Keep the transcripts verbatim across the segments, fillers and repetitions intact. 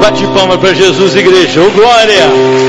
Bate palma para Jesus, igreja. Oh, glória!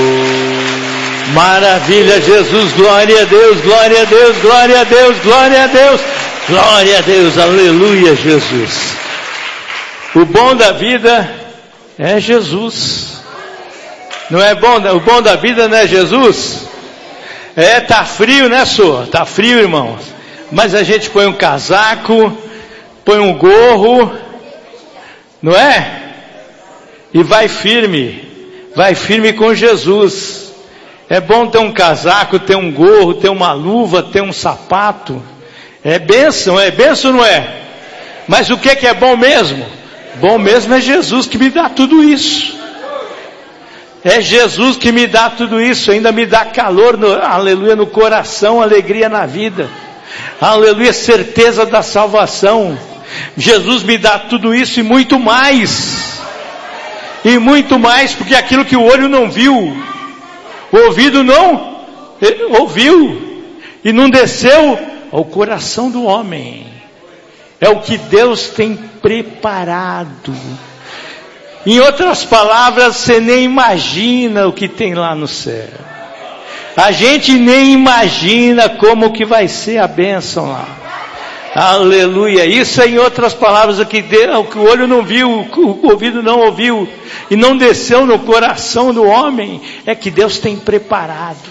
Maravilha, Jesus, glória a Deus, glória a Deus, glória a Deus, glória a Deus, glória a Deus, aleluia, Jesus. O bom da vida é Jesus. Não é bom, o bom da vida não é Jesus? É, tá frio, né, senhor? Tá frio, irmãos. Mas a gente põe um casaco, põe um gorro, não é? E vai firme, vai firme com Jesus. É bom ter um casaco, ter um gorro, ter uma luva, ter um sapato. É bênção, é bênção, não é? Mas o que que é bom mesmo? Bom mesmo é Jesus que me dá tudo isso. É Jesus que me dá tudo isso, ainda me dá calor, no, aleluia, no coração, alegria na vida. Aleluia, certeza da salvação. Jesus me dá tudo isso e muito mais. E muito mais, porque aquilo que o olho não viu, o ouvido não ouviu, e não desceu ao coração do homem. É o que Deus tem preparado. Em outras palavras, você nem imagina o que tem lá no céu. A gente nem imagina como que vai ser a bênção lá. Aleluia. Isso é, em outras palavras, o que, Deus, o que o olho não viu, o ouvido não ouviu, e não desceu no coração do homem, é que Deus tem preparado.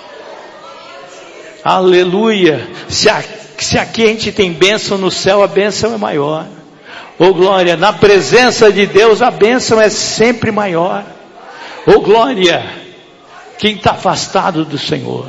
Aleluia. Se, a, se aqui a gente tem bênção no céu, a bênção é maior. Oh glória, na presença de Deus a bênção é sempre maior. Oh glória, quem está afastado do Senhor,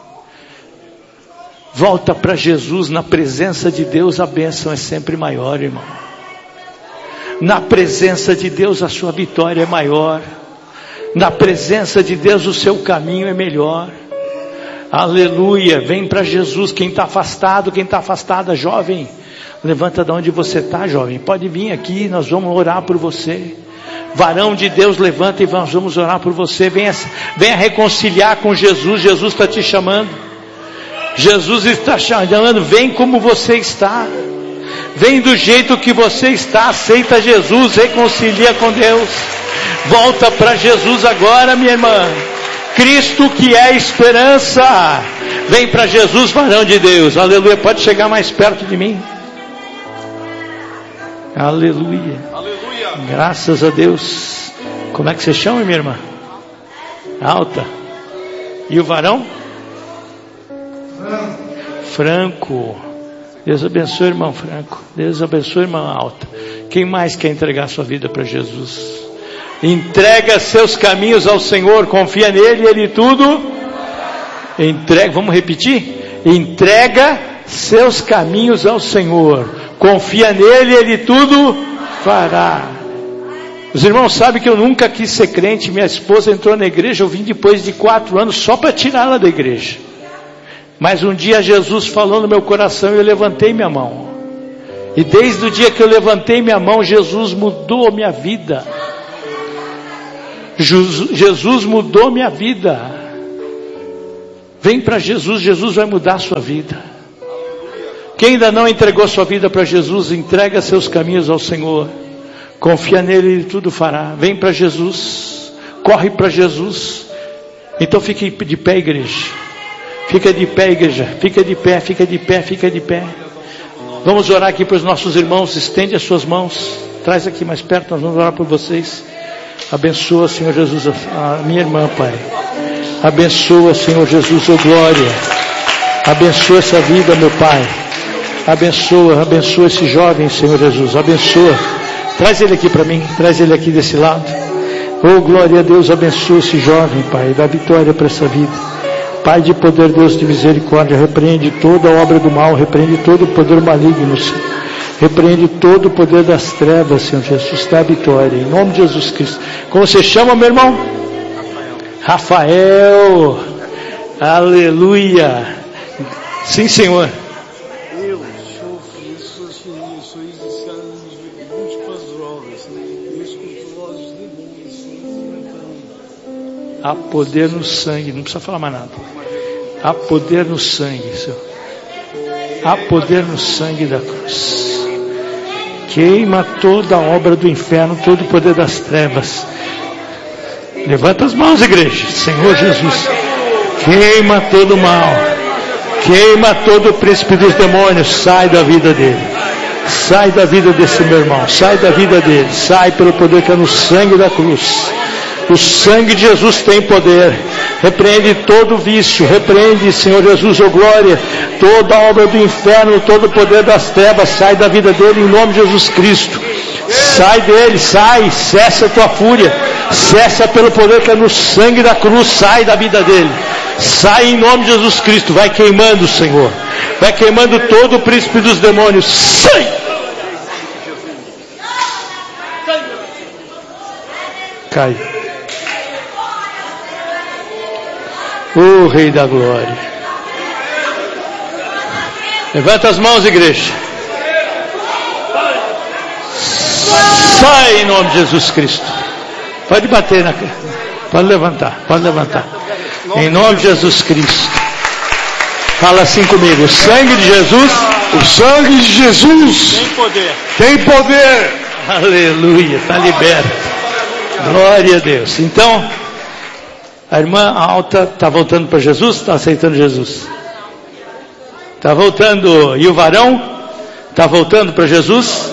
volta para Jesus. Na presença de Deus a bênção é sempre maior, irmão. Na presença de Deus a sua vitória é maior. Na presença de Deus o seu caminho é melhor. Aleluia, vem para Jesus. Quem está afastado, quem está afastada, jovem, levanta de onde você está, jovem, pode vir aqui, nós vamos orar por você. Varão de Deus, levanta e nós vamos orar por você. Venha, venha reconciliar com Jesus. Jesus está te chamando. Jesus está chamando. Vem como você está, vem do jeito que você está. Aceita Jesus, reconcilia com Deus. Volta para Jesus agora, minha irmã. Cristo que é esperança. Vem para Jesus, varão de Deus. Aleluia, pode chegar mais perto de mim. Aleluia. Aleluia. Graças a Deus. Como é que você chama, minha irmã? Alta. E o varão? Franco. Deus abençoe, irmão Franco. Deus abençoe, irmã Alta. Quem mais quer entregar sua vida para Jesus? Entrega seus caminhos ao Senhor. Confia nele e ele tudo entrega. Vamos repetir? Entrega seus caminhos ao Senhor. Confia nele e ele tudo fará. Os irmãos sabem que eu nunca quis ser crente. Minha esposa entrou na igreja, eu vim depois de quatro anos só para tirá-la da igreja. Mas um dia Jesus falou no meu coração e eu levantei minha mão. E desde o dia que eu levantei minha mão, Jesus mudou minha vida. Jesus mudou minha vida. Vem para Jesus, Jesus vai mudar a sua vida. Quem ainda não entregou sua vida para Jesus, entrega seus caminhos ao Senhor. Confia nele e ele tudo fará. Vem para Jesus, corre para Jesus. Então fique de pé, igreja. Fica de pé, igreja. Fica de pé, fica de pé, fica de pé. Vamos orar aqui para os nossos irmãos. Estende as suas mãos. Traz aqui mais perto, nós vamos orar por vocês. Abençoa, Senhor Jesus, a minha irmã, Pai. Abençoa, Senhor Jesus, oh glória. Abençoa essa vida, meu Pai. Abençoa, abençoa esse jovem, Senhor Jesus. Abençoa. Traz ele aqui para mim. Traz ele aqui desse lado. Oh glória a Deus, abençoa esse jovem, Pai. Dá vitória para essa vida. Pai de poder, Deus de misericórdia, repreende toda a obra do mal, repreende todo o poder maligno, Senhor. Repreende todo o poder das trevas, Senhor Jesus. Dá vitória, em nome de Jesus Cristo. Como você chama, meu irmão? Rafael. Rafael. Aleluia. Sim, Senhor. Eu sou, sou, sou, sou iniciado em múltiplas drogas. Eu escuto vozes de demônios. Há poder no sangue, não precisa falar mais nada. Há poder no sangue, Senhor. Há poder no sangue da cruz. Queima toda a obra do inferno, todo o poder das trevas. Levanta as mãos, igreja. Senhor Jesus, queima todo o mal. Queima todo o príncipe dos demônios. Sai da vida dele. Sai da vida desse meu irmão. Sai da vida dele. Sai pelo poder que é no sangue da cruz. O sangue de Jesus tem poder. Repreende todo vício. Repreende, Senhor Jesus, oh glória, toda a obra do inferno, todo o poder das trevas. Sai da vida dele em nome de Jesus Cristo. Sai dele, sai. Cessa a tua fúria. Cessa pelo poder que é no sangue da cruz. Sai da vida dele. Sai em nome de Jesus Cristo. Vai queimando, Senhor. Vai queimando todo o príncipe dos demônios. Sai! Cai. O Rei da Glória. Levanta as mãos, igreja. Sai em nome de Jesus Cristo. Pode bater na... Pode levantar, pode levantar. Em nome de Jesus Cristo. Fala assim comigo. O sangue de Jesus. O sangue de Jesus Tem poder. tem poder. Aleluia. Está liberto. Glória a Deus. Então, a irmã alta está voltando para Jesus? Está aceitando Jesus? Está voltando. E o varão? Está voltando para Jesus?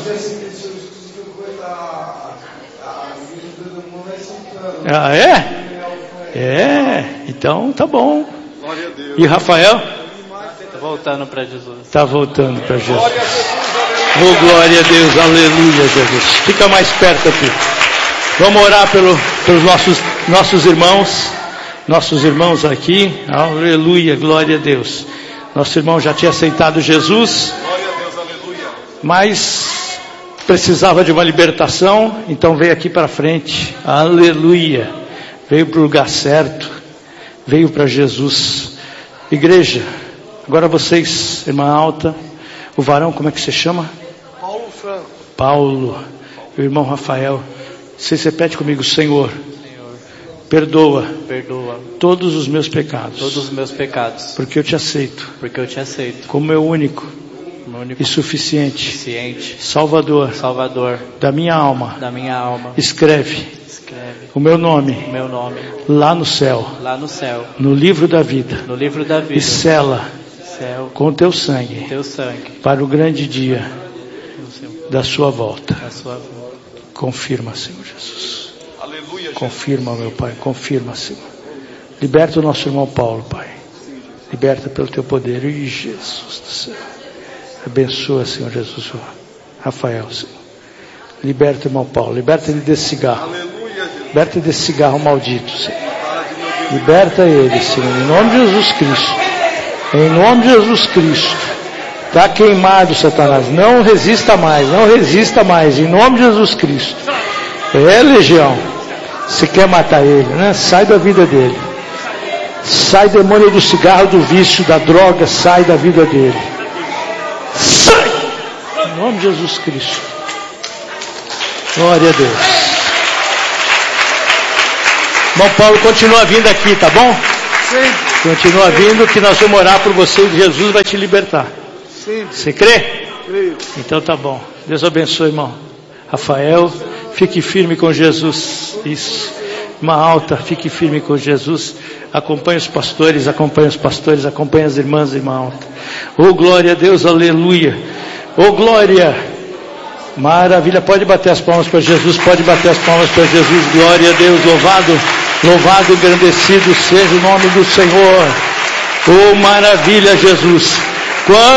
Ah, é? É. Então tá bom. E Rafael? Está voltando para Jesus. Está voltando para Jesus. Oh, glória a Deus. Aleluia, Jesus. Fica mais perto aqui. Vamos orar pelo, pelos nossos, nossos irmãos. Nossos irmãos aqui. Aleluia, glória a Deus. Nosso irmão já tinha aceitado Jesus. Mas precisava de uma libertação, então veio aqui para frente. Aleluia. Veio para o lugar certo. Veio para Jesus. Igreja, agora vocês, irmã alta, o varão, como é que você chama? Paulo Franco. Paulo. O irmão Rafael. Vocês repetem comigo, Senhor, Senhor, perdoa, perdoa todos os meus pecados, todos os meus pecados, porque eu te aceito porque eu te aceito como meu único como único e suficiente suficiente Salvador Salvador da minha alma. da minha alma. Escreve Escreve o meu nome meu nome lá no céu, lá no céu, no livro da vida, no livro da e vida, sela céu, com teu sangue teu sangue, para o grande dia no seu, da sua volta. na sua vida. Confirma, Senhor Jesus. Aleluia. Confirma, meu Pai, confirma, Senhor. Liberta o nosso irmão Paulo, Pai. Liberta pelo teu poder. E Jesus do céu. Abençoa, Senhor Jesus, o Rafael, Senhor. Liberta o irmão Paulo. Liberta ele desse cigarro. Liberta ele desse cigarro maldito, Senhor. Liberta ele, Senhor. Em nome de Jesus Cristo. Em nome de Jesus Cristo. Está queimado, Satanás. Não resista mais. Não resista mais. Em nome de Jesus Cristo. É, legião. Você quer matar ele, né? Sai da vida dele. Sai, demônio do cigarro, do vício, da droga. Sai da vida dele. Sai! Em nome de Jesus Cristo. Glória a Deus. Bom, Paulo, continua vindo aqui, tá bom? Sim. Continua vindo que nós vamos orar por você e Jesus vai te libertar. Sim. Você crê? Creio. Então tá bom. Deus abençoe, irmão. Rafael, fique firme com Jesus. Isso. Uma alta, fique firme com Jesus. Acompanhe os pastores, acompanhe os pastores, acompanhe as irmãs, irmã alta. Oh, glória a Deus, aleluia. Oh, glória. Maravilha. Pode bater as palmas para Jesus, pode bater as palmas para Jesus. Glória a Deus, louvado, louvado, engrandecido seja o nome do Senhor. Oh, maravilha, Jesus. Quando